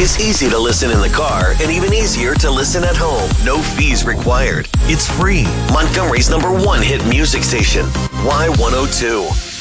is easy to listen in the car and even easier to listen at home. No fees required. It's free. Montgomery's #1 hit music station, Y102.